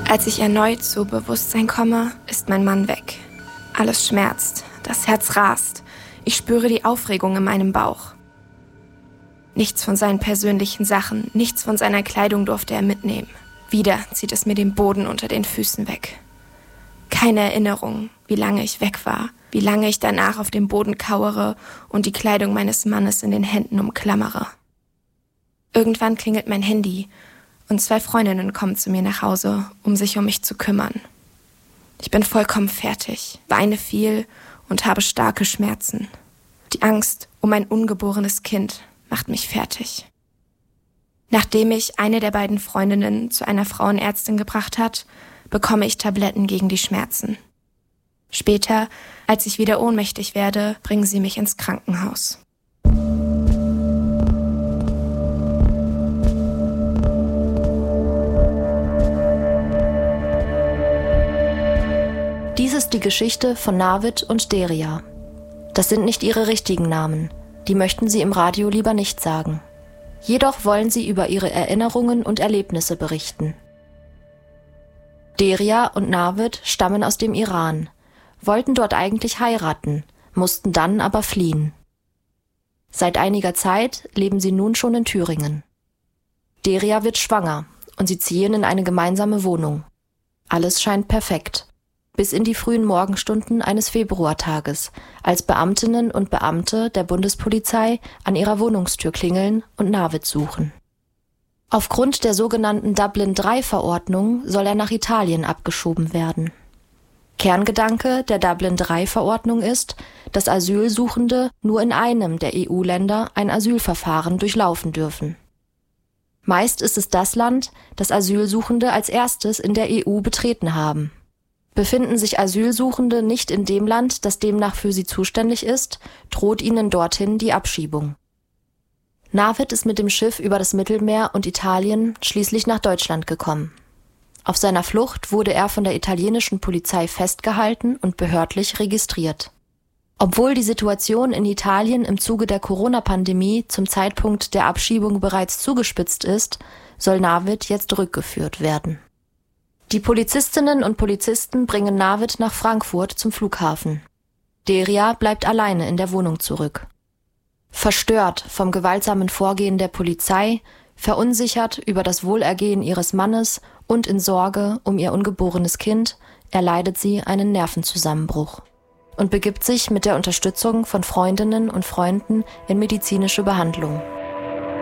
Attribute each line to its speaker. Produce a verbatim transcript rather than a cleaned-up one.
Speaker 1: Als ich erneut zu Bewusstsein komme, ist mein Mann weg. Alles schmerzt, das Herz rast. Ich spüre die Aufregung in meinem Bauch. Nichts von seinen persönlichen Sachen, nichts von seiner Kleidung durfte er mitnehmen. Wieder zieht es mir den Boden unter den Füßen weg. Keine Erinnerung, wie lange ich weg war, wie lange ich danach auf dem Boden kauere und die Kleidung meines Mannes in den Händen umklammere. Irgendwann klingelt mein Handy und zwei Freundinnen kommen zu mir nach Hause, um sich um mich zu kümmern. Ich bin vollkommen fertig, weine viel und habe starke Schmerzen. Die Angst um ein ungeborenes Kind macht mich fertig. Nachdem mich eine der beiden Freundinnen zu einer Frauenärztin gebracht hat, bekomme ich Tabletten gegen die Schmerzen. Später, als ich wieder ohnmächtig werde, bringen sie mich ins Krankenhaus.
Speaker 2: Dies ist die Geschichte von Navid und Deria. Das sind nicht ihre richtigen Namen. Die möchten sie im Radio lieber nicht sagen. Jedoch wollen sie über ihre Erinnerungen und Erlebnisse berichten. Deria und Navid stammen aus dem Iran, wollten dort eigentlich heiraten, mussten dann aber fliehen. Seit einiger Zeit leben sie nun schon in Thüringen. Deria wird schwanger und sie ziehen in eine gemeinsame Wohnung. Alles scheint perfekt. Bis in die frühen Morgenstunden eines Februartages, als Beamtinnen und Beamte der Bundespolizei an ihrer Wohnungstür klingeln und Navid suchen. Aufgrund der sogenannten Dublin drei Verordnung soll er nach Italien abgeschoben werden. Kerngedanke der Dublin drei Verordnung ist, dass Asylsuchende nur in einem der E U-Länder ein Asylverfahren durchlaufen dürfen. Meist ist es das Land, das Asylsuchende als erstes in der E U betreten haben. Befinden sich Asylsuchende nicht in dem Land, das demnach für sie zuständig ist, droht ihnen dorthin die Abschiebung. Navid ist mit dem Schiff über das Mittelmeer und Italien schließlich nach Deutschland gekommen. Auf seiner Flucht wurde er von der italienischen Polizei festgehalten und behördlich registriert. Obwohl die Situation in Italien im Zuge der Corona-Pandemie zum Zeitpunkt der Abschiebung bereits zugespitzt ist, soll Navid jetzt rückgeführt werden. Die Polizistinnen und Polizisten bringen Navid nach Frankfurt zum Flughafen. Deria bleibt alleine in der Wohnung zurück. Verstört vom gewaltsamen Vorgehen der Polizei, verunsichert über das Wohlergehen ihres Mannes und in Sorge um ihr ungeborenes Kind, erleidet sie einen Nervenzusammenbruch und begibt sich mit der Unterstützung von Freundinnen und Freunden in medizinische Behandlung.